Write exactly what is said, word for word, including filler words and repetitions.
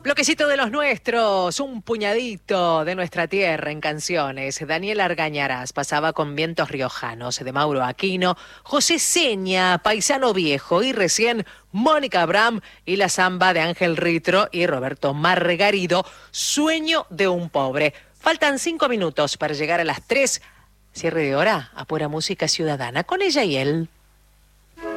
Bloquecito de los nuestros, un puñadito de nuestra tierra en canciones. Daniel Argañarás pasaba con Vientos Riojanos de Mauro Aquino, José Seña, Paisano Viejo y recién Mónica Abraham y la samba de Ángel Ritro y Roberto Margarido, Sueño de un pobre. Faltan cinco minutos para llegar a las tres. Cierre de hora a Pura Música Ciudadana con ella y él.